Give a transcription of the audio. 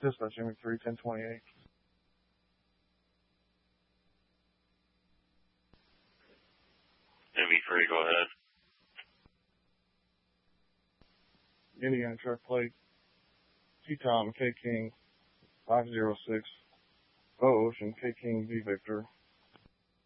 Dispatch Jimmy 31028. MV3, go ahead. Indiana truck plate T-Tom K King 506 O Ocean K King V Victor